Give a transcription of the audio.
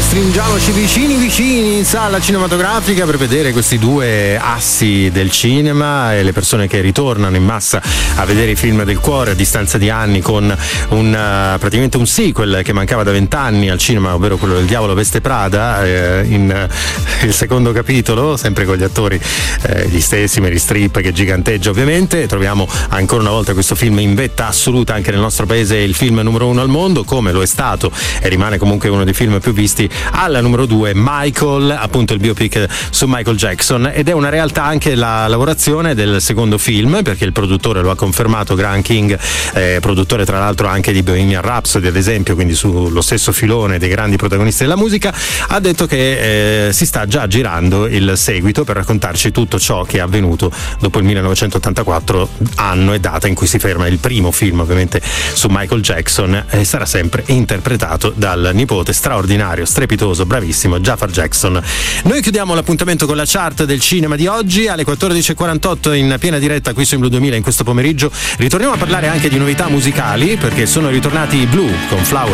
stringiamoci vicini in sala cinematografica per vedere questi due assi del cinema e le persone che ritornano in massa a vedere i film del cuore a distanza di anni, con praticamente un sequel che mancava da 20 anni al cinema, ovvero quello del Diavolo veste Prada, in il secondo capitolo, sempre con gli attori gli stessi, Meryl Streep che giganteggia ovviamente. Troviamo ancora una volta questo film in vetta assoluta anche nel nostro paese, il film numero 1 al mondo, come lo è stato e rimane comunque uno dei film più visti. Alla numero 2 Michael, appunto il biopic su Michael Jackson, ed è una realtà anche la lavorazione del secondo film, perché il produttore lo ha confermato, Graham King, produttore tra l'altro anche di Bohemian Rhapsody ad esempio, quindi sullo stesso filone dei grandi protagonisti della musica. Ha detto che si sta già girando il seguito per raccontarci tutto ciò che è avvenuto dopo il 1984, anno e data in cui si ferma il primo film ovviamente su Michael Jackson, e sarà sempre interpretato dal nipote straordinario, strepitoso, bravissimo Jafar Jackson. Noi chiudiamo l'appuntamento con la chart del cinema di oggi alle 14.48 in piena diretta qui su Blu 2000 in questo pomeriggio. Ritorniamo a parlare anche di novità musicali, perché sono ritornati i Blue con Flower.